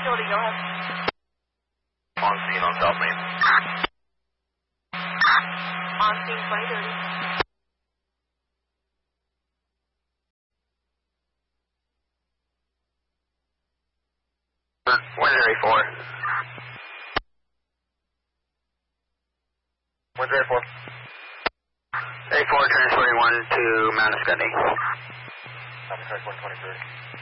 facility, go ahead. On scene on South Main. On scene 2030. 104. 104. 84 transporting 1 to Mount Escutney. I'm 12030.